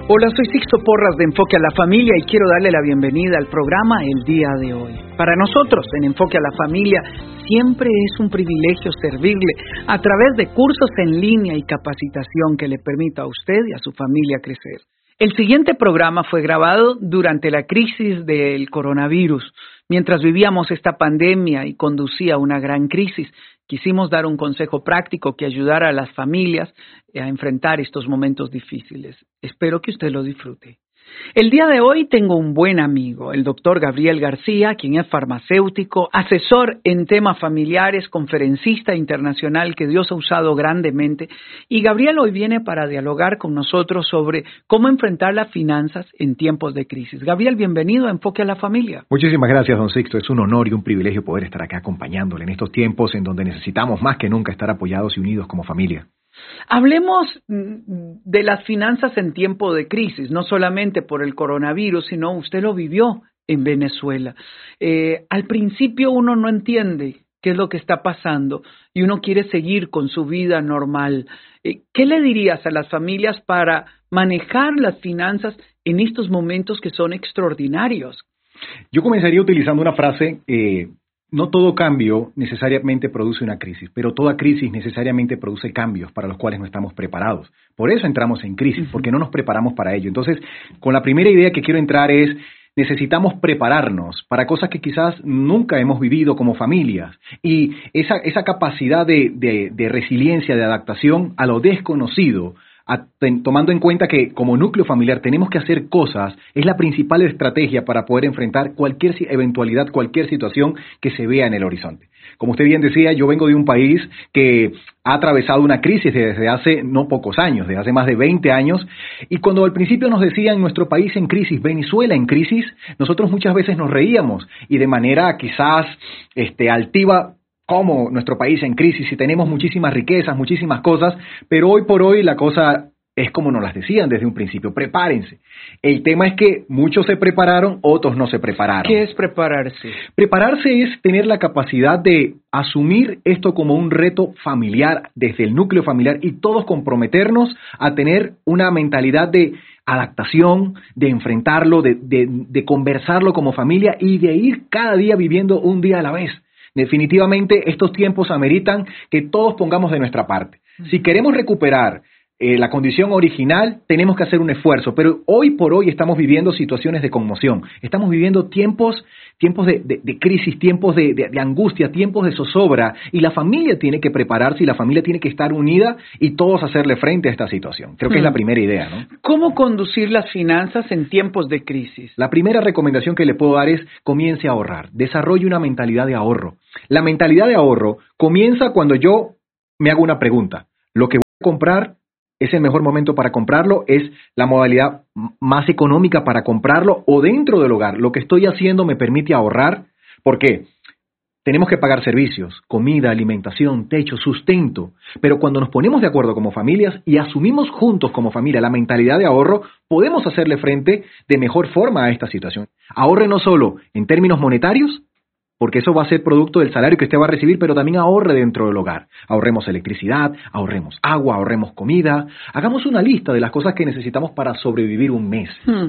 Hola, soy Sixto Porras de Enfoque a la Familia y quiero darle la bienvenida al programa el día de hoy. Para nosotros, en Enfoque a la Familia, siempre es un privilegio servirle a través de cursos en línea y capacitación que le permita a usted y a su familia crecer. El siguiente programa fue grabado durante la crisis del coronavirus. Mientras vivíamos esta pandemia y conducía a una gran crisis, quisimos dar un consejo práctico que ayudara a las familias a enfrentar estos momentos difíciles. Espero que usted lo disfrute. El día de hoy tengo un buen amigo, el doctor Gabriel García, quien es farmacéutico, asesor en temas familiares, conferencista internacional que Dios ha usado grandemente. Y Gabriel hoy viene para dialogar con nosotros sobre cómo enfrentar las finanzas en tiempos de crisis. Gabriel, bienvenido a Enfoque a la Familia. Muchísimas gracias, don Sixto. Es un honor y un privilegio poder estar acá acompañándole en estos tiempos en donde necesitamos más que nunca estar apoyados y unidos como familia. Hablemos de las finanzas en tiempo de crisis, no solamente por el coronavirus, sino usted lo vivió en Venezuela. Al principio uno no entiende qué es lo que está pasando y uno quiere seguir con su vida normal. ¿Qué le dirías a las familias para manejar las finanzas en estos momentos que son extraordinarios? Yo comenzaría utilizando una frase. No todo cambio necesariamente produce una crisis, pero toda crisis necesariamente produce cambios para los cuales no estamos preparados. Por eso entramos en crisis, porque no nos preparamos para ello. Entonces, con la primera idea que quiero entrar es, necesitamos prepararnos para cosas que quizás nunca hemos vivido como familias. Y esa capacidad de resiliencia, de adaptación a lo desconocido, tomando en cuenta que como núcleo familiar tenemos que hacer cosas, es la principal estrategia para poder enfrentar cualquier eventualidad, cualquier situación que se vea en el horizonte. Como usted bien decía, yo vengo de un país que ha atravesado una crisis desde hace no pocos años, desde hace más de 20 años, y cuando al principio nos decían nuestro país en crisis, Venezuela en crisis, nosotros muchas veces nos reíamos y de manera quizás altiva, como nuestro país en crisis y tenemos muchísimas riquezas, muchísimas cosas, pero hoy por hoy la cosa es como nos las decían desde un principio, prepárense. El tema es que muchos se prepararon, otros no se prepararon. ¿Qué es prepararse? Prepararse es tener la capacidad de asumir esto como un reto familiar desde el núcleo familiar y todos comprometernos a tener una mentalidad de adaptación, de enfrentarlo, de conversarlo como familia y de ir cada día viviendo un día a la vez. Definitivamente estos tiempos ameritan que todos pongamos de nuestra parte. Si queremos recuperar la condición original, tenemos que hacer un esfuerzo, pero hoy por hoy estamos viviendo situaciones de conmoción, estamos viviendo tiempos de crisis, tiempos de angustia, tiempos de zozobra, y la familia tiene que prepararse y la familia tiene que estar unida y todos hacerle frente a esta situación. Creo que es la primera idea, ¿no? ¿Cómo conducir las finanzas en tiempos de crisis? La primera recomendación que le puedo dar es comience a ahorrar, desarrolle una mentalidad de ahorro. La mentalidad de ahorro comienza cuando yo me hago una pregunta. ¿Lo que voy a comprar es el mejor momento para comprarlo? ¿Es la modalidad más económica para comprarlo? ¿O dentro del hogar lo que estoy haciendo me permite ahorrar? ¿Por qué? Tenemos que pagar servicios, comida, alimentación, techo, sustento. Pero cuando nos ponemos de acuerdo como familias y asumimos juntos como familia la mentalidad de ahorro, podemos hacerle frente de mejor forma a esta situación. Ahorre no solo en términos monetarios, porque eso va a ser producto del salario que usted va a recibir, pero también ahorre dentro del hogar. Ahorremos electricidad, ahorremos agua, ahorremos comida. Hagamos una lista de las cosas que necesitamos para sobrevivir un mes.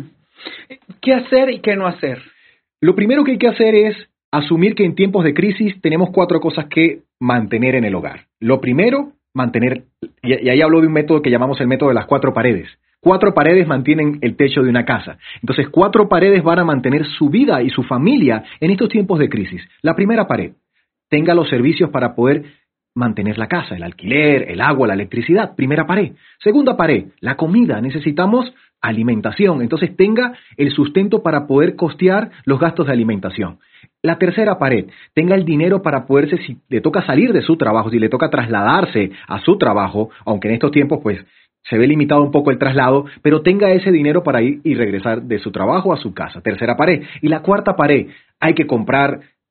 ¿Qué hacer y qué no hacer? Lo primero que hay que hacer es asumir que en tiempos de crisis tenemos 4 cosas que mantener en el hogar. Lo primero, mantener, y ahí hablo de un método que llamamos el método de las 4 paredes. 4 paredes mantienen el techo de una casa. Entonces, 4 paredes van a mantener su vida y su familia en estos tiempos de crisis. La primera pared, tenga los servicios para poder mantener la casa, el alquiler, el agua, la electricidad. Primera pared. Segunda pared, la comida. Necesitamos alimentación. Entonces, tenga el sustento para poder costear los gastos de alimentación. La tercera pared, tenga el dinero para poderse, si le toca salir de su trabajo, si le toca trasladarse a su trabajo, aunque en estos tiempos, pues, se ve limitado un poco el traslado, pero tenga ese dinero para ir y regresar de su trabajo a su casa. Tercera pared. Y la cuarta pared, hay que comprar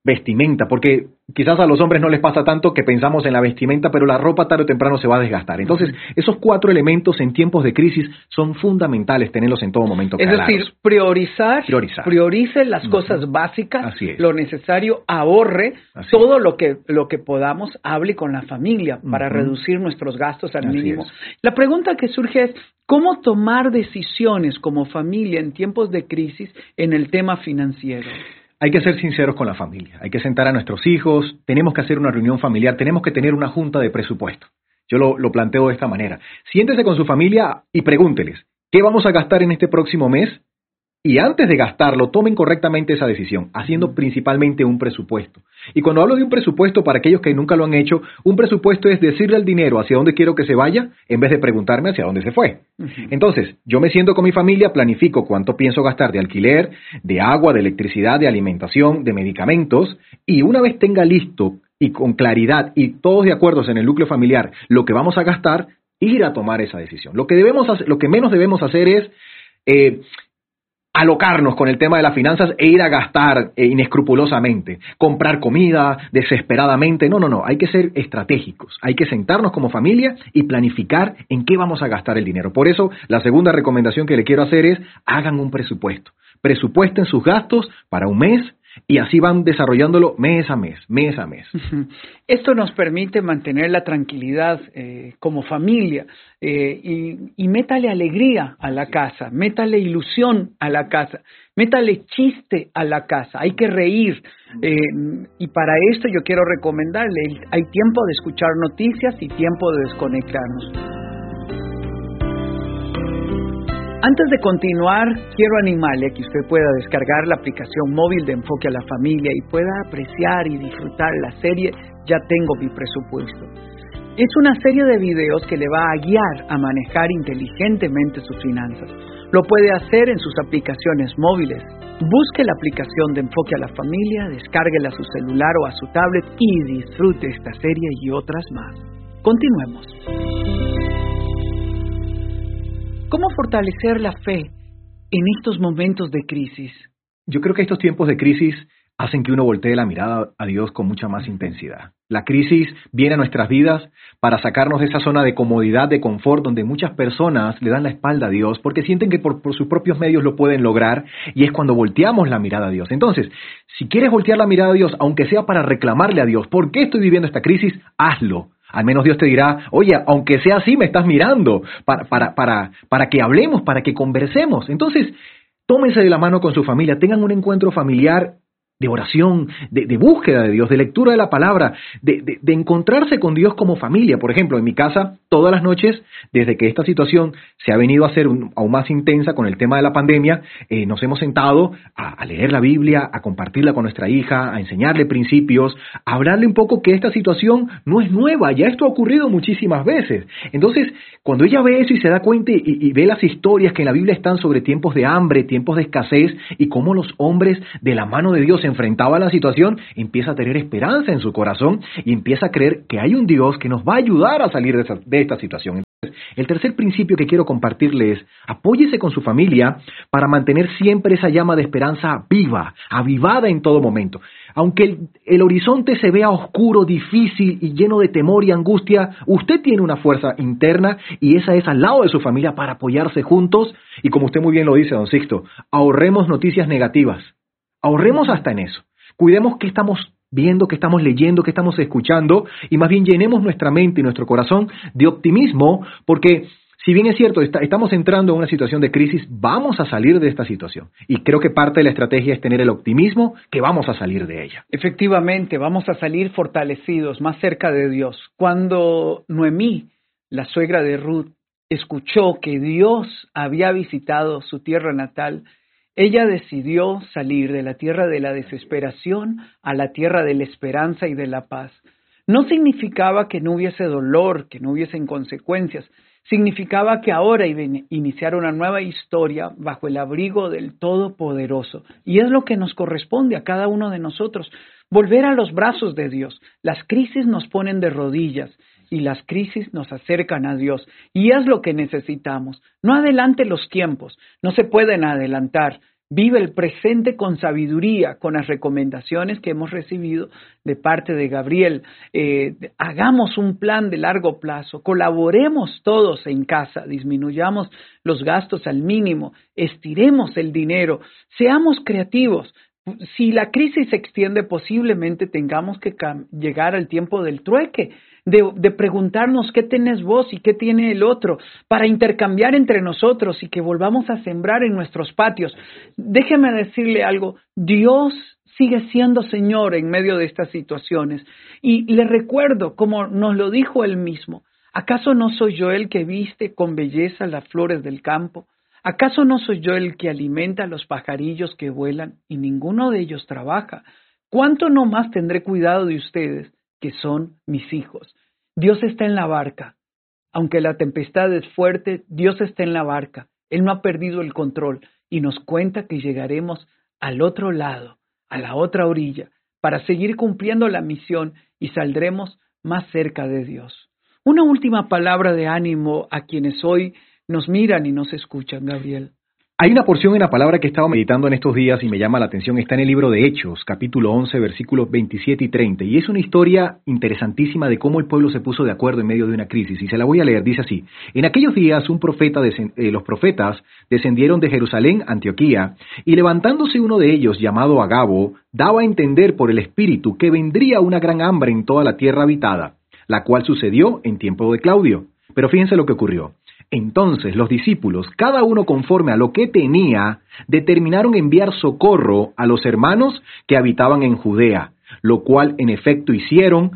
vestimenta, porque quizás a los hombres no les pasa tanto que pensamos en la vestimenta, pero la ropa tarde o temprano se va a desgastar. Entonces, esos 4 elementos en tiempos de crisis son fundamentales tenerlos en todo momento claros. Es decir, priorice las cosas básicas, lo necesario, ahorre todo lo que podamos, hable con la familia para reducir nuestros gastos al mínimo. La pregunta que surge es, ¿cómo tomar decisiones como familia en tiempos de crisis en el tema financiero? Hay que ser sinceros con la familia, hay que sentar a nuestros hijos, tenemos que hacer una reunión familiar, tenemos que tener una junta de presupuesto. Yo lo planteo de esta manera. Siéntese con su familia y pregúnteles, ¿qué vamos a gastar en este próximo mes? Y antes de gastarlo, tomen correctamente esa decisión, haciendo principalmente un presupuesto. Y cuando hablo de un presupuesto, para aquellos que nunca lo han hecho, un presupuesto es decirle al dinero hacia dónde quiero que se vaya, en vez de preguntarme hacia dónde se fue. Entonces, yo me siento con mi familia, planifico cuánto pienso gastar de alquiler, de agua, de electricidad, de alimentación, de medicamentos, y una vez tenga listo y con claridad y todos de acuerdo en el núcleo familiar lo que vamos a gastar, ir a tomar esa decisión. Lo que menos debemos hacer es alocarnos con el tema de las finanzas e ir a gastar inescrupulosamente, comprar comida desesperadamente. No, hay que ser estratégicos, hay que sentarnos como familia y planificar en qué vamos a gastar el dinero. Por eso, la segunda recomendación que le quiero hacer es, hagan un presupuesto. Presupuesten sus gastos para un mes, y así van desarrollándolo mes a mes. Esto nos permite mantener la tranquilidad como familia y métale alegría a la casa, métale ilusión a la casa, métale chiste a la casa, hay que reír. Y para esto yo quiero recomendarle, hay tiempo de escuchar noticias y tiempo de desconectarnos. Antes de continuar, quiero animarle a que usted pueda descargar la aplicación móvil de Enfoque a la Familia y pueda apreciar y disfrutar la serie Ya Tengo Mi Presupuesto. Es una serie de videos que le va a guiar a manejar inteligentemente sus finanzas. Lo puede hacer en sus aplicaciones móviles. Busque la aplicación de Enfoque a la Familia, descárguela a su celular o a su tablet y disfrute esta serie y otras más. Continuemos. ¿Cómo fortalecer la fe en estos momentos de crisis? Yo creo que estos tiempos de crisis hacen que uno voltee la mirada a Dios con mucha más intensidad. La crisis viene a nuestras vidas para sacarnos de esa zona de comodidad, de confort, donde muchas personas le dan la espalda a Dios porque sienten que por sus propios medios lo pueden lograr, y es cuando volteamos la mirada a Dios. Entonces, si quieres voltear la mirada a Dios, aunque sea para reclamarle a Dios, ¿por qué estoy viviendo esta crisis? Hazlo. Al menos Dios te dirá, oye, aunque sea así, me estás mirando para que hablemos, para que conversemos. Entonces, tómense de la mano con su familia, tengan un encuentro familiar de oración, de búsqueda de Dios, de lectura de la palabra, de encontrarse con Dios como familia. Por ejemplo, en mi casa, todas las noches, desde que esta situación se ha venido a hacer aún más intensa con el tema de la pandemia, nos hemos sentado a leer la Biblia, a compartirla con nuestra hija, a enseñarle principios, a hablarle un poco que esta situación no es nueva, ya esto ha ocurrido muchísimas veces. Entonces, cuando ella ve eso y se da cuenta y ve las historias que en la Biblia están sobre tiempos de hambre, tiempos de escasez, y cómo los hombres de la mano de Dios se enfrentaban a la situación, empieza a tener esperanza en su corazón y empieza a creer que hay un Dios que nos va a ayudar a salir de esta situación. Entonces, el tercer principio que quiero compartirle es, apóyese con su familia para mantener siempre esa llama de esperanza viva, avivada en todo momento. Aunque el horizonte se vea oscuro, difícil y lleno de temor y angustia, usted tiene una fuerza interna y esa es al lado de su familia para apoyarse juntos. Y como usted muy bien lo dice, don Sixto, ahorremos noticias negativas. Ahorremos hasta en eso. Cuidemos qué estamos viendo, qué estamos leyendo, qué estamos escuchando, y más bien llenemos nuestra mente y nuestro corazón de optimismo, porque si bien es cierto, estamos entrando en una situación de crisis, vamos a salir de esta situación. Y creo que parte de la estrategia es tener el optimismo que vamos a salir de ella. Efectivamente, vamos a salir fortalecidos, más cerca de Dios. Cuando Noemí, la suegra de Ruth, escuchó que Dios había visitado su tierra natal, ella decidió salir de la tierra de la desesperación a la tierra de la esperanza y de la paz. No significaba que no hubiese dolor, que no hubiesen consecuencias. Significaba que ahora iba a iniciar una nueva historia bajo el abrigo del Todopoderoso. Y es lo que nos corresponde a cada uno de nosotros, volver a los brazos de Dios. Las crisis nos ponen de rodillas y las crisis nos acercan a Dios. Y es lo que necesitamos. No adelante los tiempos, no se pueden adelantar. Vive el presente con sabiduría, con las recomendaciones que hemos recibido de parte de Gabriel. Hagamos un plan de largo plazo, colaboremos todos en casa, disminuyamos los gastos al mínimo, estiremos el dinero, seamos creativos. Si la crisis se extiende, posiblemente tengamos que llegar al tiempo del trueque, de preguntarnos qué tenés vos y qué tiene el otro, para intercambiar entre nosotros y que volvamos a sembrar en nuestros patios. Déjeme decirle algo, Dios sigue siendo Señor en medio de estas situaciones. Y le recuerdo, como nos lo dijo Él mismo, ¿acaso no soy yo el que viste con belleza las flores del campo? ¿Acaso no soy yo el que alimenta a los pajarillos que vuelan y ninguno de ellos trabaja? ¿Cuánto no más tendré cuidado de ustedes, que son mis hijos? Dios está en la barca. Aunque la tempestad es fuerte, Dios está en la barca. Él no ha perdido el control y nos cuenta que llegaremos al otro lado, a la otra orilla, para seguir cumpliendo la misión y saldremos más cerca de Dios. Una última palabra de ánimo a quienes hoy nos miran y nos escuchan, Gabriel. Hay una porción en la palabra que he estado meditando en estos días y me llama la atención. Está en el libro de Hechos, capítulo 11, versículos 27 y 30. Y es una historia interesantísima de cómo el pueblo se puso de acuerdo en medio de una crisis. Y se la voy a leer. Dice así: en aquellos días los profetas descendieron de Jerusalén a Antioquía, y levantándose uno de ellos, llamado Agabo, daba a entender por el Espíritu que vendría una gran hambre en toda la tierra habitada, la cual sucedió en tiempo de Claudio. Pero fíjense lo que ocurrió. Entonces los discípulos, cada uno conforme a lo que tenía, determinaron enviar socorro a los hermanos que habitaban en Judea, lo cual en efecto hicieron,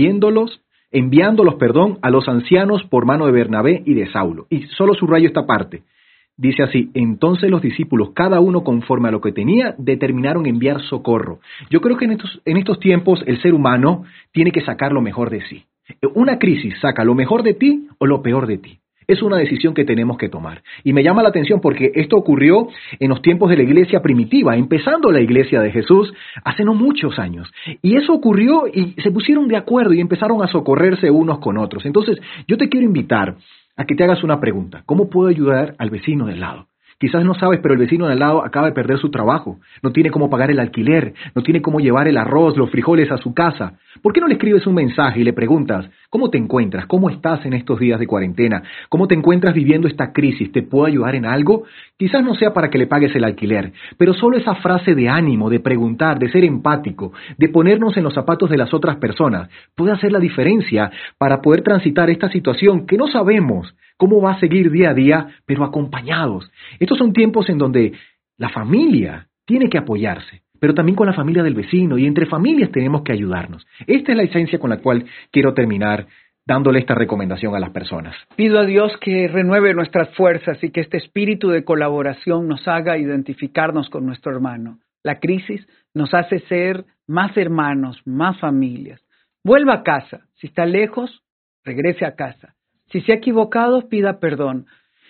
enviándolos a los ancianos por mano de Bernabé y de Saulo. Y solo subrayo esta parte. Dice así: entonces los discípulos, cada uno conforme a lo que tenía, determinaron enviar socorro. Yo creo que en estos tiempos el ser humano tiene que sacar lo mejor de sí. Una crisis saca lo mejor de ti o lo peor de ti. Es una decisión que tenemos que tomar. Y me llama la atención porque esto ocurrió en los tiempos de la iglesia primitiva, empezando la iglesia de Jesús hace no muchos años. Y eso ocurrió y se pusieron de acuerdo y empezaron a socorrerse unos con otros. Entonces, yo te quiero invitar a que te hagas una pregunta. ¿Cómo puedo ayudar al vecino del lado? Quizás no sabes, pero el vecino de al lado acaba de perder su trabajo. No tiene cómo pagar el alquiler, no tiene cómo llevar el arroz, los frijoles a su casa. ¿Por qué no le escribes un mensaje y le preguntas: ¿cómo te encuentras? ¿Cómo estás en estos días de cuarentena? ¿Cómo te encuentras viviendo esta crisis? ¿Te puedo ayudar en algo? Quizás no sea para que le pagues el alquiler, pero solo esa frase de ánimo, de preguntar, de ser empático, de ponernos en los zapatos de las otras personas, puede hacer la diferencia para poder transitar esta situación que no sabemos cómo va a seguir día a día, pero acompañados. Estos son tiempos en donde la familia tiene que apoyarse, pero también con la familia del vecino, y entre familias tenemos que ayudarnos. Esta es la esencia con la cual quiero terminar dándole esta recomendación a las personas. Pido a Dios que renueve nuestras fuerzas y que este espíritu de colaboración nos haga identificarnos con nuestro hermano. La crisis nos hace ser más hermanos, más familias. Vuelva a casa. Si está lejos, regrese a casa. Si se ha equivocado, pida perdón.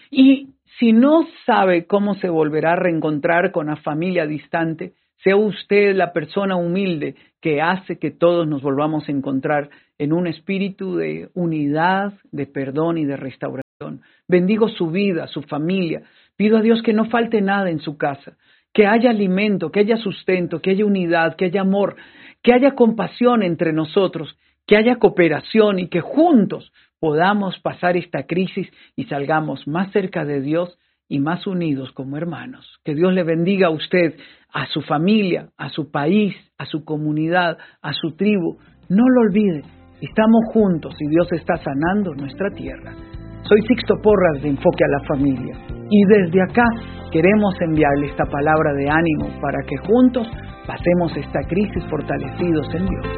Y si no sabe cómo se volverá a reencontrar con la familia distante, sea usted la persona humilde que hace que todos nos volvamos a encontrar en un espíritu de unidad, de perdón y de restauración. Bendigo su vida, su familia. Pido a Dios que no falte nada en su casa, que haya alimento, que haya sustento, que haya unidad, que haya amor, que haya compasión entre nosotros, que haya cooperación y que juntos podamos pasar esta crisis y salgamos más cerca de Dios y más unidos como hermanos. Que Dios le bendiga a usted, a su familia, a su país, a su comunidad, a su tribu. No lo olvide, estamos juntos y Dios está sanando nuestra tierra. Soy Sixto Porras de Enfoque a la Familia y desde acá queremos enviarle esta palabra de ánimo para que juntos pasemos esta crisis fortalecidos en Dios.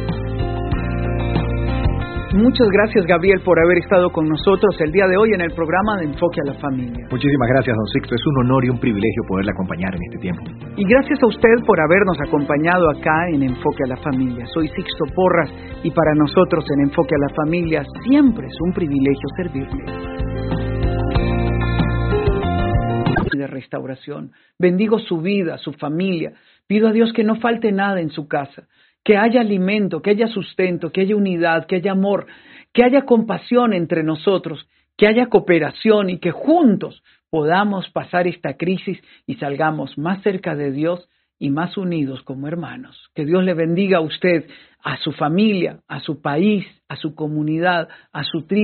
Muchas gracias, Gabriel, por haber estado con nosotros el día de hoy en el programa de Enfoque a la Familia. Muchísimas gracias, don Sixto. Es un honor y un privilegio poderle acompañar en este tiempo. Y gracias a usted por habernos acompañado acá en Enfoque a la Familia. Soy Sixto Porras y para nosotros en Enfoque a la Familia siempre es un privilegio servirle. De restauración. Bendigo su vida, su familia. Pido a Dios que no falte nada en su casa. Que haya alimento, que haya sustento, que haya unidad, que haya amor, que haya compasión entre nosotros, que haya cooperación y que juntos podamos pasar esta crisis y salgamos más cerca de Dios y más unidos como hermanos. Que Dios le bendiga a usted, a su familia, a su país, a su comunidad, a su tribu.